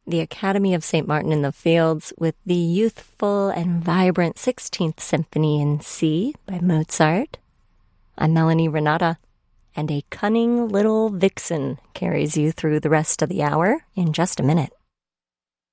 the Academy of St. Martin in the Fields with the youthful and vibrant 16th Symphony in C by Mozart. I'm Melanie Renata, and a cunning little vixen carries you through the rest of the hour in just a minute.